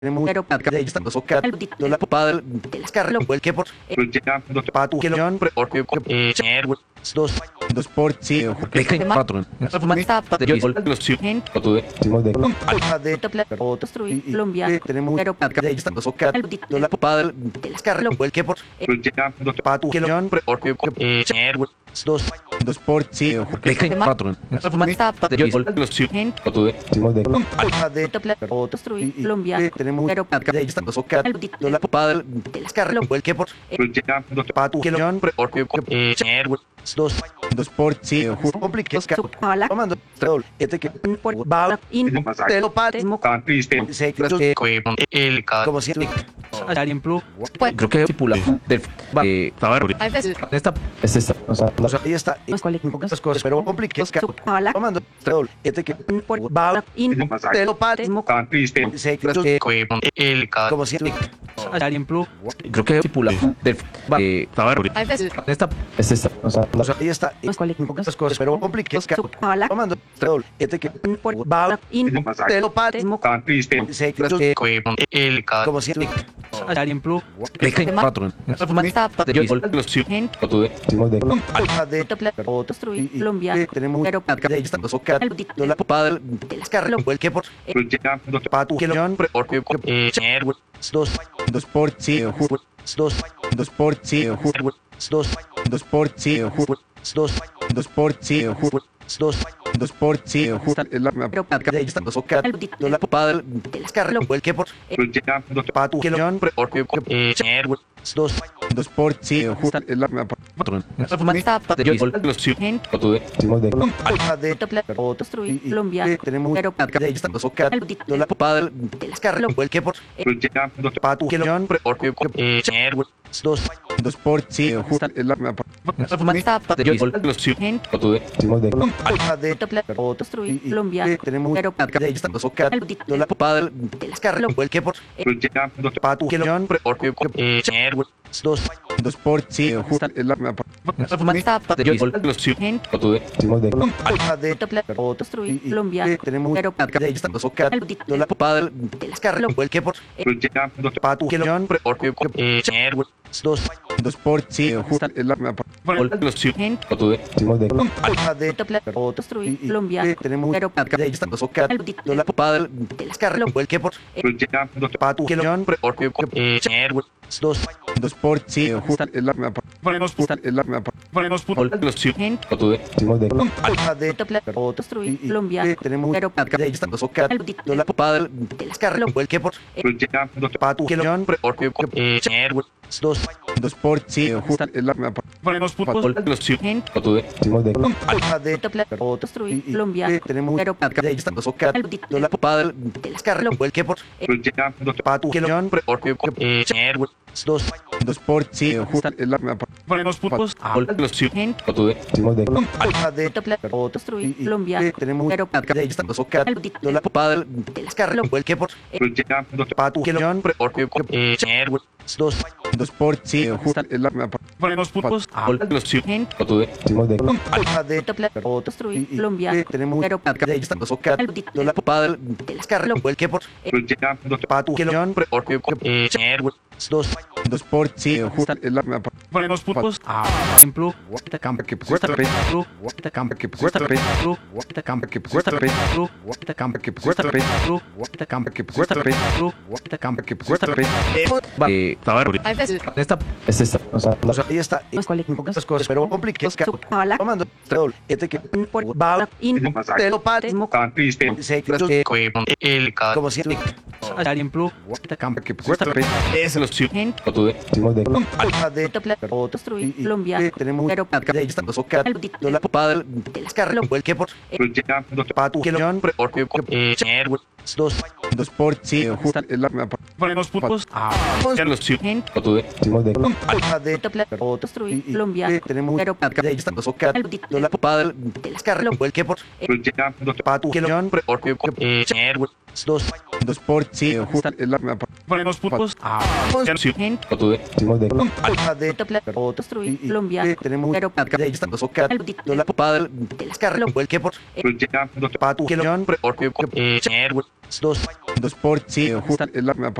Tenemos pero de esta soca de la padre de las carros el que por patu que lo porque dos por sí patrón de yo los de otros Colombia tenemos pero de esta soca de la padre de las carros el que por patu que lo porque dos por sí patrón de yo los de otros Colombia tenemos pero de esta soca de la padre de las carros el que por patu que lo porque dos por sí complicados comando este que va te lo pares como si creo que tipula del esta es esta o sea ahí está muchas cosas pero complicados comando este que va te lo pares como si creo que tipula del esta es esta o sea ahí está muchas cosas pero complicados comando este que va te lo pares como si patrón de yo de otros Colombia tenemos pero de esta soca de la padre de las carros el que por patu que lo dos por sí dos por sí dos por sí dos por sí dos por sí pero de esta soca de la padre de las carros el que por patu que lo dos por sí patrón de yo de otros Colombia tenemos pero de esta soca de la padre de las carros el que por patu que lo dos por sí de yo de otros Colombia tenemos pero de esta soca de la padre de las carros el que por patu que lo dos por sí de yo de otros Colombia tenemos pero de esta soca de la padre de las carros el que por patu que lo dos por sí de otros Colombia tenemos pero de esta soca de la padre de las carros el que por patu que lo dos por sí de otros Colombia tenemos pero de esta soca de la padre de las carros el que por patu que lo dos por sí de otros Colombia tenemos pero de esta soca de la padre de las carros el que por patu que lo dos por sí de otros Colombia tenemos pero de esta soca de la padre de las carros el que por patu que lo dos por sí de otros Colombia tenemos pero de esta soca de la padre de las carros el que por patu que lo dos por sí esta es esta o sea ahí está muchas cosas pero complicados comando este que va te lo pares como si es los de otros Colombia tenemos pero de esta soca de la padre de las carros el que por patu que lo dos por sí de otros Colombia tenemos pero de esta soca de la padre de las carros el que por patu que lo dos por sí Buenos puntos. Gente, construir Colombia, tenemos pero de esta los oca el la padre de las carro el que por patu que lo dos por sí